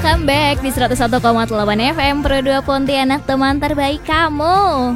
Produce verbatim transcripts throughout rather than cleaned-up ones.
welcome back di seratus satu koma delapan F M Pro dua Pontianak, teman terbaik kamu.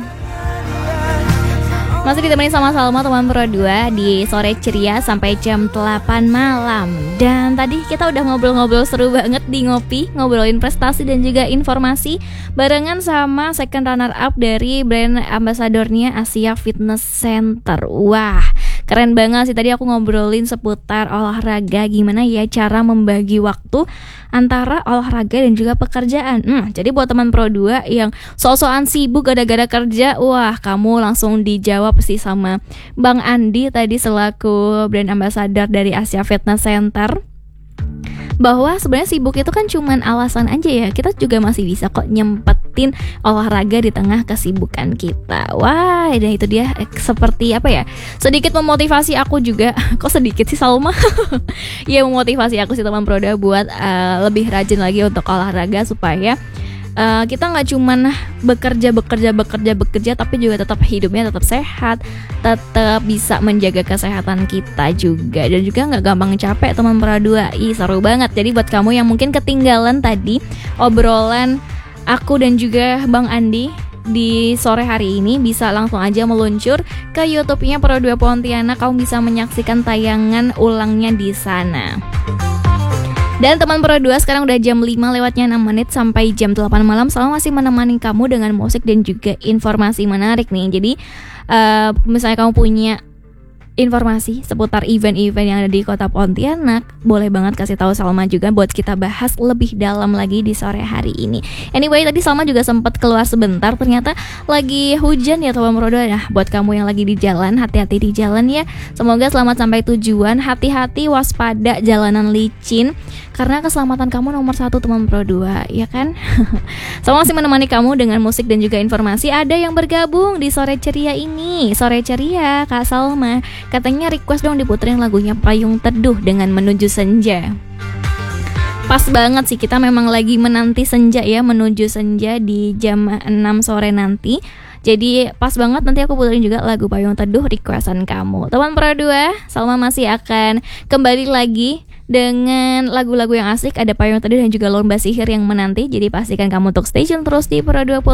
Masih ditemani sama Salma, teman Pro dua di sore ceria sampai jam delapan malam. Dan tadi kita udah ngobrol-ngobrol seru banget di Ngopi, ngobrolin prestasi dan juga informasi barengan sama second runner up dari brand ambasadornya Asia Fitness Center. Wah, keren banget sih. Tadi aku ngobrolin seputar olahraga, gimana ya cara membagi waktu antara olahraga dan juga pekerjaan. hmm, Jadi buat teman Pro dua yang sok-sokan sibuk gara-gara kerja, wah kamu langsung dijawab sih sama Bang Andi tadi selaku brand ambassador dari Asia Fitness Center, bahwa sebenarnya sibuk itu kan cuman alasan aja ya. Kita juga masih bisa kok nyempetin olahraga di tengah kesibukan kita. Wah, dan itu dia eh, seperti apa ya, sedikit memotivasi aku juga. Kok sedikit sih Salma? Ya, memotivasi aku sih teman Proda buat uh, lebih rajin lagi untuk olahraga supaya Uh, kita nggak cuman bekerja bekerja bekerja bekerja tapi juga tetap hidupnya tetap sehat, tetap bisa menjaga kesehatan kita juga, dan juga nggak gampang capek teman Pro dua. Ih, seru banget. Jadi buat kamu yang mungkin ketinggalan tadi obrolan aku dan juga Bang Andi di sore hari ini, bisa langsung aja meluncur ke YouTube-nya Pro dua Pontianak. Kamu bisa menyaksikan tayangan ulangnya di sana. Dan teman Pro dua, sekarang udah jam lima lewatnya enam menit sampai jam delapan malam. Selalu masih menemani kamu dengan musik dan juga informasi menarik nih. Jadi uh, misalnya kamu punya informasi seputar event-event yang ada di kota Pontianak, boleh banget kasih tahu Salma juga buat kita bahas lebih dalam lagi di sore hari ini. Anyway, tadi Salma juga sempat keluar sebentar, ternyata lagi hujan ya teman Pro dua. Nah, buat kamu yang lagi di jalan, hati-hati di jalan ya. Semoga selamat sampai tujuan. Hati-hati, waspada jalanan licin, karena keselamatan kamu nomor satu teman Pro dua, ya kan? Salma masih menemani kamu dengan musik dan juga informasi. Ada yang bergabung di sore ceria ini. Sore ceria, Kak Salma katanya request dong diputerin lagunya Payung Teduh dengan Menuju Senja. Pas banget sih, kita memang lagi menanti senja ya, menuju senja di jam enam sore nanti. Jadi pas banget, nanti aku puterin juga lagu Payung Teduh requestan kamu. Teman Pro dua, Salma masih akan kembali lagi dengan lagu-lagu yang asik. Ada Payung Teduh dan juga Lomba Sihir yang menanti. Jadi pastikan kamu untuk stay tune terus di Pro dua.